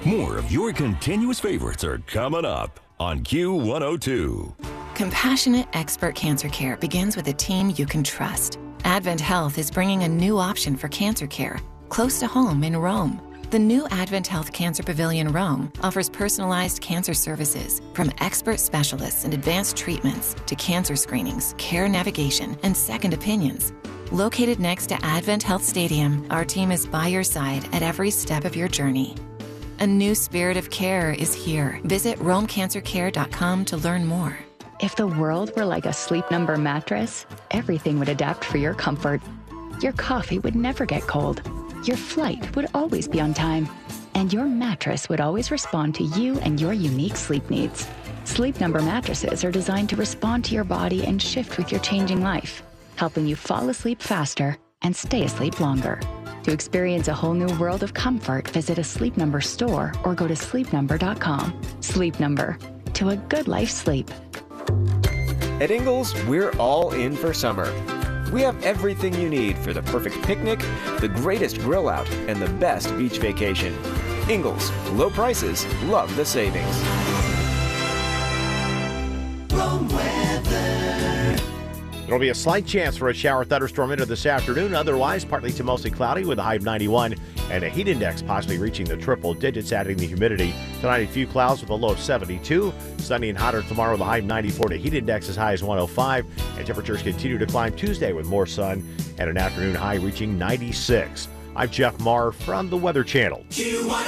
More of your continuous favorites are coming up on Q102. Compassionate expert cancer care begins with a team you can trust. Advent Health is bringing a new option for cancer care close to home in Rome. The new Advent Health Cancer Pavilion Rome offers personalized cancer services from expert specialists and advanced treatments to cancer screenings, care navigation, and second opinions. Located next to Advent Health Stadium, our team is by your side at every step of your journey. A new spirit of care is here. Visit RomeCancerCare.com to learn more. If the world were like a Sleep Number mattress, everything would adapt for your comfort. Your coffee would never get cold. Your flight would always be on time. And your mattress would always respond to you and your unique sleep needs. Sleep Number mattresses are designed to respond to your body and shift with your changing life, helping you fall asleep faster and stay asleep longer. To experience a whole new world of comfort, visit a Sleep Number store or go to sleepnumber.com. Sleep Number. To a good life sleep. At Ingles, we're all in for summer. We have everything you need for the perfect picnic, the greatest grill out, and the best beach vacation. Ingles, low prices, love the savings. There'll be a slight chance for a shower thunderstorm into this afternoon. Otherwise, partly to mostly cloudy with a high of 91 and a heat index possibly reaching the triple digits, adding the humidity. Tonight, a few clouds with a low of 72. Sunny and hotter tomorrow with a high of 94 to heat index as high as 105. And temperatures continue to climb Tuesday with more sun and an afternoon high reaching 96. I'm Jeff Marr from the Weather Channel.